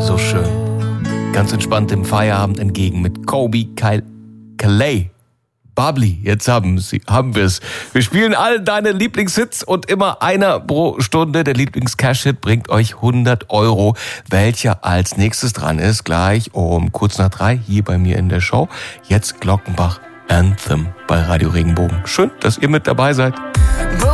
So schön. Ganz entspannt dem Feierabend entgegen mit Kobe Calais. Bubbly, jetzt haben wir es. Wir spielen all deine Lieblingshits und immer einer pro Stunde. Der Lieblings-Cash-Hit bringt euch 100 €. Welcher als nächstes dran ist, gleich um kurz nach 3 hier bei mir in der Show. Jetzt Glockenbach Anthem bei Radio Regenbogen. Schön, dass ihr mit dabei seid.